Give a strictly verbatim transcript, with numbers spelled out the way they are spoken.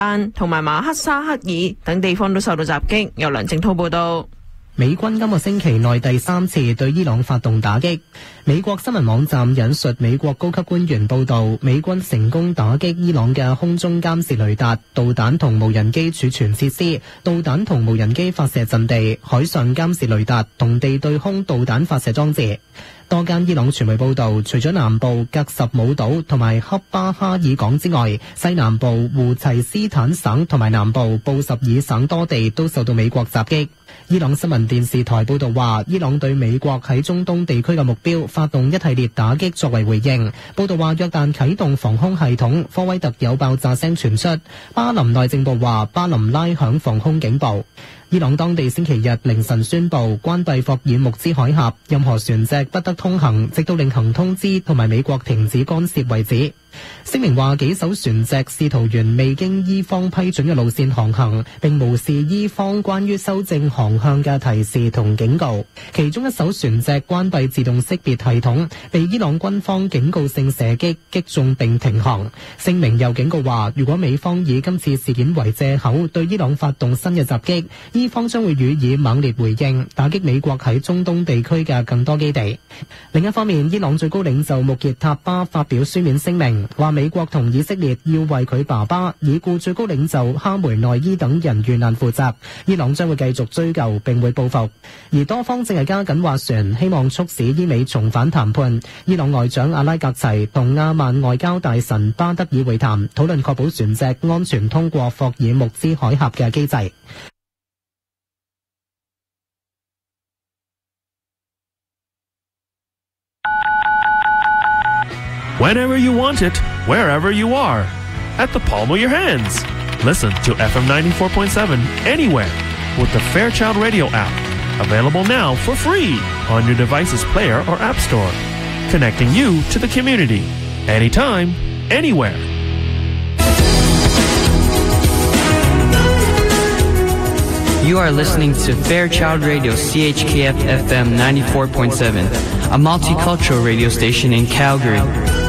丹同埋馬克沙克爾等地方都受到襲擊。由梁正滔報道。 美軍今個星期內第三次對伊朗發動打擊。美國新聞網站引述美國高級官員報道，美軍成功打擊伊朗嘅空中監視雷達、導彈同無人機儲存設施、導彈同無人機發射陣地、海上監視雷達同地對空導彈發射裝置。多間伊朗傳媒報道，除咗南部格什姆島同埋恰巴哈爾港之外，西南部胡齊斯坦省同埋南部布什爾省多地都受到美國襲擊。伊朗新聞電視台報道話，伊朗對美國喺中東地區嘅目標發動一系列打擊作為回應。報道話，約旦啟動防空系統，科威特有爆炸聲傳出。巴林內政部話，巴林拉響防空警報。伊朗當地星期日凌晨宣布關閉霍爾木茲海峽，任何船隻不得通行，直到另行通知同埋美國停止干涉為止。聲明話，幾艘船隻試圖沿未經伊方批准嘅路線航行，並無視伊方關於修正航向嘅提示同警告。其中一艘船隻關閉自動識別系統，被伊朗軍方警告性射擊擊中並停航。聲明又警告話，如果美方以今次事件為借口對伊朗發動新嘅襲擊，伊方將會予以猛烈回應，打擊美國喺中東地區嘅更多基地。另一方面，伊朗最高領袖穆傑塔巴發表書面聲明，話美國同以色列要為佢爸爸已故最高領袖哈梅內伊等人遇難負責，伊朗將會繼續追究並會報復。而多方正係加緊斡旋，希望促使伊美重返談判。伊朗外長阿拉格齊同亞曼外交大臣巴德爾會談，討論確保船隻安全通過霍爾木茲海峽嘅機制。 Whenever you want it, wherever you are, at the palm of your hands. Listen to F M ninety-four point seven anywhere with the Fairchild Radio app. Available now for free on your device's player or app store. Connecting you to the community. Anytime, anywhere. You are listening to Fairchild Radio C H K F F M ninety-four point seven, a multicultural radio station in Calgary.